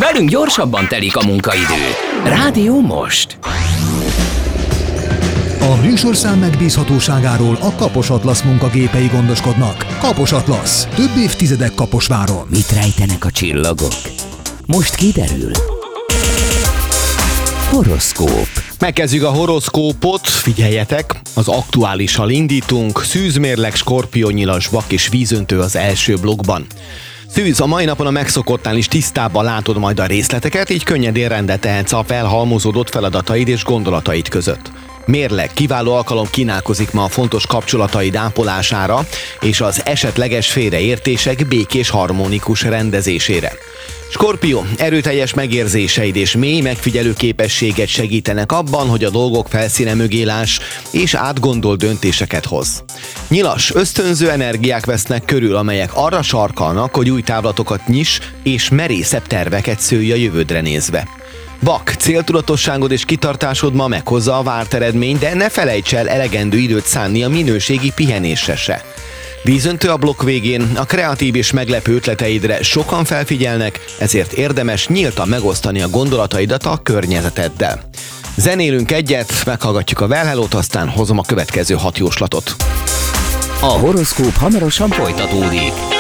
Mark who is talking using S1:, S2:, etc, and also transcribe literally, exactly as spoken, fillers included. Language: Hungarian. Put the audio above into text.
S1: Velünk gyorsabban telik a munkaidő. Rádió Most.
S2: A műsorszám megbízhatóságáról a Kapos Atlasz munkagépei gondoskodnak. Kapos Atlasz. Több évtizedek Kaposváron.
S1: Mit rejtenek a csillagok? Most kiderül. Horoszkóp.
S3: Megkezdjük a horoszkópot, figyeljetek, az aktuálissal indítunk, szűzmérleg, skorpió, nyilas, vak és vízöntő az első blokkban. Szűz, a mai napon a megszokottnál is tisztában látod majd a részleteket, így könnyedén rendet tehetsz a felhalmozódott feladataid és gondolataid között. Mérleg, kiváló alkalom kínálkozik ma a fontos kapcsolataid ápolására és az esetleges félreértések békés harmonikus rendezésére. Skorpió, erőteljes megérzéseid és mély megfigyelő képességed segítenek abban, hogy a dolgok felszíne mögé láss és átgondolt döntéseket hoz. Nyilas, ösztönző energiák vesznek körül, amelyek arra sarkalnak, hogy új távlatokat nyiss és merészebb terveket szőj a jövődre nézve. Vak, céltudatosságod és kitartásod ma meghozza a várt eredményt, de ne felejts el elegendő időt szánni a minőségi pihenésre se. Vízöntő a blokk végén, a kreatív és meglepő ötleteidre sokan felfigyelnek, ezért érdemes nyíltan megosztani a gondolataidat a környezeteddel. Zenélünk egyet, meghallgatjuk a Well Hello-t, aztán hozom a következő hat jóslatot.
S1: A horoszkóp hamarosan folytatódik.